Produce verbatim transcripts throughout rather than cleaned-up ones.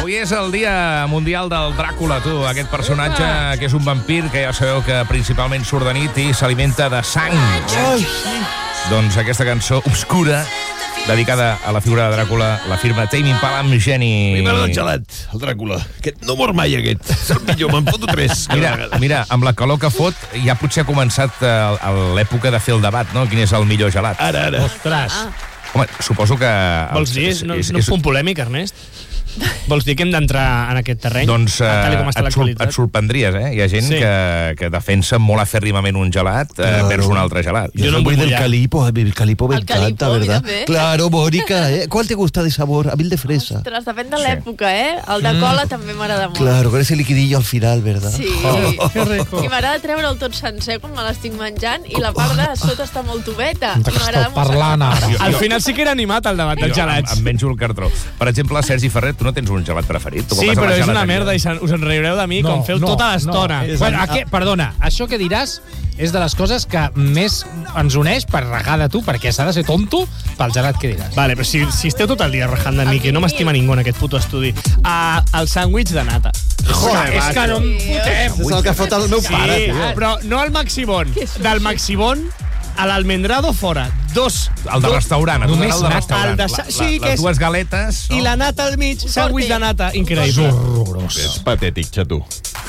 Avui és el dia mundial del Dràcula, tu, aquest personatge que és un vampir, que ja sabeu que principalment surt de nit i s'alimenta de sang. Ai. Doncs aquesta cançó obscura, dedicada a la figura de Dràcula, la firma Tame Impala amb Geni. Primera del gelat, el Dràcula. Aquest no mor mai, aquest. És el millor, me'n foto tres. Mira, mira, amb la calor que fot, ja potser ha començat eh, l'època de fer el debat, no? Quin és el millor gelat. Ara, ara. Ostres. Ah. Home, suposo que... Vols dir? No, no és punt polèmic, Ernest? Vols dir que hem d'entrar en aquest terreny? Doncs uh, tal com està et, sur l'actualitat? et sorprendries, eh? Hi ha gent Sí. que, que defensa molt afèrrimament un gelat eh, Claro. vers un altre gelat. Yo Yo no soy muy voy del ya. calipo, a mí el calipo me El encanta, calipo, ¿verdad? mira, ve. Claro, Mónica, ¿eh? ¿Cuál te gusta de sabor? A mí el de fresa. Ostres, depèn de Sí. l'època, eh? El de cola també m'agrada molt. Claro, con ese liquidillo al final, ¿verdad? Sí. que rico. I m'agrada treure'l tot sencer quan me l'estic menjant i la part de sota està molt tubeta. De I què m'agrada esteu molt parlant ara? Jo- Al jo- final sí que era animat el debat dels Jo em, gelats. em menjo el cartró. Per exemple, Sergi Ferrer, tu no tens un gelat preferit? Tu quan Sí, vas a la però és una gelateria- merda i se'n- us en riureu de mi com feu tota l'estona. No. Bueno, aquí, perdona, això que diràs és de les coses que més ens uneix per regar de tu, perquè s'ha de ser tonto pel gelat que diràs. Vale, però si, si esteu tot el dia rajant de mi, que no m'estima ningú en aquest puto estudi. Uh, el sàndwich de nata. Joder, és que no em fotem. És el que fot el meu Sí, pare, tio. però no el Maximón. Del Maximón a l'almendrado fora. Dos. El de dos- restaurant, Només el de nata. restaurant. El de La, sa- la, sí, que les és- dues galetes... I la nata al mig, sàndwich de nata. Increïble. Horrorós. patètic, xato.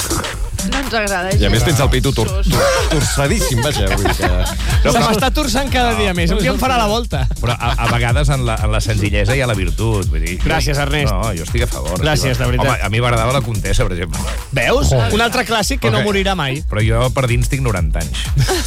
No ens agrada. I a més gens. tens el pito tor Sos. tor torçadíssim, vaja. Vull dir que... Se m'està torçant cada dia més. Un dia em farà la volta. Però a, a vegades en la, en la senzillesa hi ha la virtut. Vull dir, Gràcies, Ernest. No, jo estic a favor. Gràcies, tio. de veritat. Home, a mi m'agradava la Contessa, per exemple. Veus? Un altre clàssic que no Ok. morirà mai. Però jo per dins tinc noranta anys.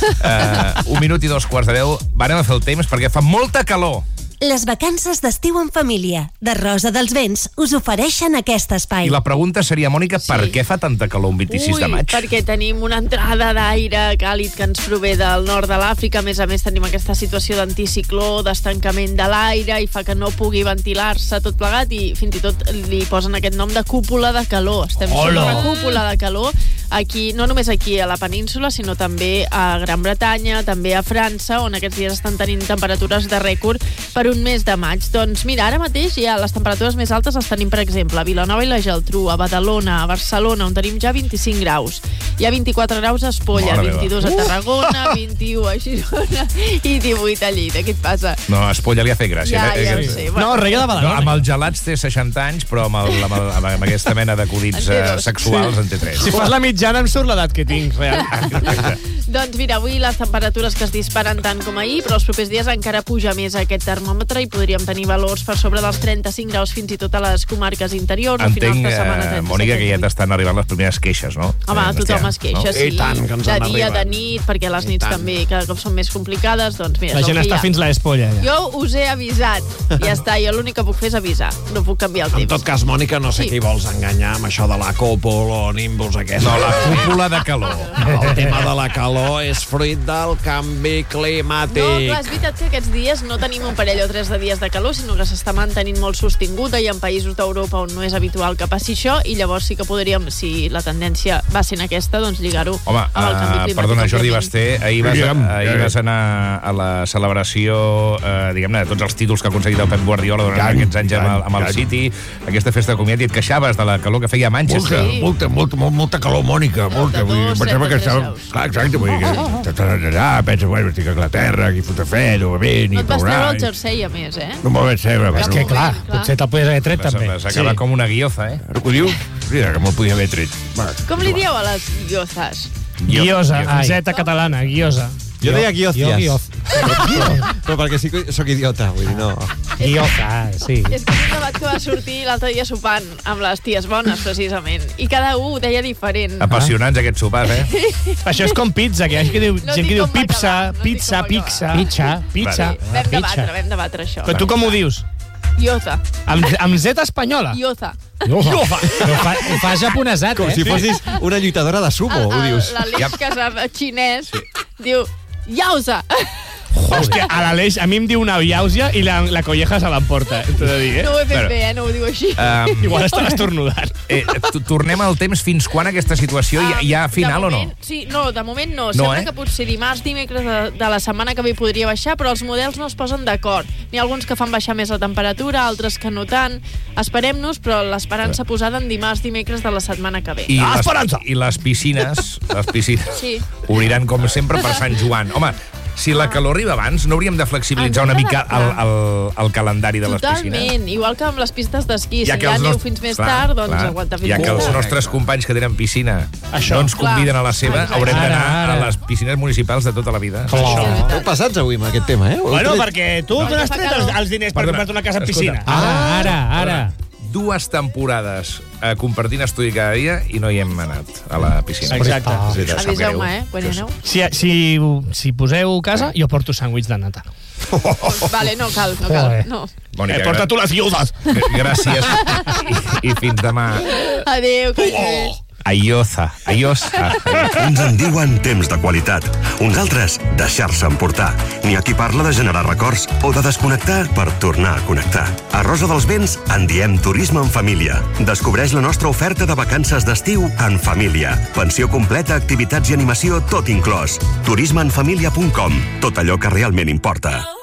uh, un minut i dos quarts de deu. Varem a fer el temps perquè fa molta calor. Les vacances d'estiu en família de Rosa dels Vents us ofereixen aquest espai. I la pregunta seria, Mònica, per Sí. què fa tanta calor un vint-i-sis Ui, de maig? perquè tenim una entrada d'aire càlid que ens prové del nord de l'Àfrica. A més a més, tenim aquesta situació d'anticicló, d'estancament de l'aire, i fa que no pugui ventilar-se tot plegat, i fins i tot li posen aquest nom de cúpula de calor. Estem sota una cúpula de calor aquí, no només aquí a la península, sinó també a Gran Bretanya, també a França, on aquests dies estan tenint temperatures de rècord per un mes de maig. Doncs mira, ara mateix ja les temperatures més altes les tenim, per exemple, a Vilanova i la Geltrú, a Badalona, a Barcelona, on tenim ja vint-i-cinc graus. Hi ha vint-i-quatre graus a Espolla, Mare meva. vint-i-dos a Tarragona, vint-i-u a Girona i divuit a Lleida. Què et passa? No, a Espolla li ha fet gràcia. Ja, eh? ja ho Eh, sé. No, reia de No, Badalona. amb els gelats té seixanta anys, però amb, el, amb, el, amb aquesta mena d'acudits En té eh, dos. sexuals en té tres. Si fas la mitjana em surt l'edat que tinc, real. Doncs mira, avui les temperatures que es disparen tant com ahir, però els propers dies encara puja més aquest termòmetre i podríem tenir valors per sobre dels trenta-cinc graus fins i tot a les comarques interiors. a finals Entenc, de setmana, eh, trenta-set, Mònica, que ja trenta-vuit. t'estan arribant les primeres queixes, no? Home, Eh, tothom hòstia, es queixa, no? sí. I tant, que ens de en dia, arriben. de nit, perquè les nits també cada cop són més complicades, doncs mira, La és el gent que hi està ha. fins la espolla, ja. Jo us he avisat. Ja està, jo l'únic que puc fer és avisar. No puc canviar el En temps. tot cas, Mònica, no sé Sí. qui vols enganyar amb això de la cúpula o nímbols aquest. No, la cúpula de calor. El tema de la calor és fruit del canvi climàtic. No, clar, és veritat que aquests dies no tenim un parell o tres de dies de calor, sinó que s'està mantenint molt sostinguda, i en països d'Europa on no és habitual que passi això, i llavors sí que podríem, si la tendència va sent aquesta, doncs lligar-ho Home, amb el canvi uh, climàtic. perdona, Jordi òbviament. Basté, ahir vas, Digue'm, ahir digue'm. vas anar a la celebració, eh, diguem-ne, de tots els títols que ha aconseguit el Pep Guardiola durant Gan, aquests anys amb, el- amb el gan. City, aquesta festa de comiat, i et queixaves de la calor que feia a Manchester. Sí. molta, molta, molta, molta calor, Mònica, molta. Vull dir, dos, pensava que trenta-tres estava... graus. Clar, exacte, vull dir que... Allà, pensa, bueno, estic a Anglaterra, aquí fot fred, o bé, ni No et vas treure plourà. el jersei, a més, eh? No m'ho vaig treure, És però... que, clar, Clar. potser te'l podies haver tret, Vas, també. vas acabar Sí. com una guioza, eh? Ara que ho diu? Mira, que me'l podia haver tret. Va. Com li dieu a les guiozas? Guiosa, Ai. amb zeta catalana, guiosa. Jo deia Jo, guiòcies, guioz. però perquè sí que sóc idiota, vull dir, no. Guioza, sí. És que és un debat que va sortir l'altre dia sopant amb les ties bones, precisament, i cada un ho deia diferent. Apassionants, aquests sopars, eh? Això és com pizza, que hi ha gent que diu, No gent dic que diu com va pizza, acabar, no dic pizza, com va pizza, Pizza. pizza. Sí, vam pizza. debatre, vam debatre això. Però tu com ho dius? Ioza. Amb, amb zeta espanyola? Ioza. Guioza. Ho fa, ho fa japonesat, Com eh? si fossis una lluitadora de sumo, ho dius. L'Aleix, que sap xinès, diu Yauza. Hòstia, a l'Aleix, a mi em diu una viàusia i la, la colleja se l'emporta. T'ho he de dir, eh? No ho he fet Però- bé, eh? No ho diu així. Um, Igual estava estornudant. eh, t- tornem al temps. Fins quan aquesta situació? Hi ha, hi ha final de o no? moment, Sí, no, de moment no. No, Sembla eh? que potser dimarts, dimecres de, de la setmana que ve podria baixar, però els models no es posen d'acord. N'hi ha alguns que fan baixar més la temperatura, altres que no tant. Esperem-nos, però l'esperança posada en dimarts, dimecres de la setmana que ve. I Ah, les, esperança! I les piscines, les piscines Sí. obriran, com sempre, per Sant Joan. Home, si la calor arriba abans, no hauríem de flexibilitzar Ens una hem mica el, d'adaptar. el, el calendari de les piscines? Totalment, igual que amb les pistes d'esquí. Si que hi ha els neu nost- fins més clar, tard, doncs clar. aguanta fins Ja que més els tard. nostres companys que tenen piscina Això. no ens Clar. conviden a la seva, Exacte. haurem d'anar Ara, ara. a les piscines municipals de tota la vida. Clar. Esteu passats avui amb aquest tema, eh? Bueno, perquè tu No, no, has fa tret els, calor. els diners per Perdona, comprar-te una casa amb escolta. piscina. Ara, ara, ara. Dues temporades eh, compartint estudi cada dia i no hi hem anat a la piscina. Exacte. Ah, És veritat, sap Aviseu-me, greu. eh, quan hi aneu. Si, si, si poseu casa, jo porto sàndwich de nata. Vale, no cal, no Joder. cal. No. Mònica, Eh, porta tu les viudes. gra- gràcies I, i fins demà. Adéu, que vagi bé. Aioza, aioza. Uns en diuen temps de qualitat, uns altres deixar-se emportar. N'hi ha qui parla de generar records o de desconnectar per tornar a connectar. A Rosa dels Vents en diem turisme en família. Descobreix la nostra oferta de vacances d'estiu en família. Pensió completa, activitats i animació, tot inclòs. turisme en família punt com. Tot allò que realment importa.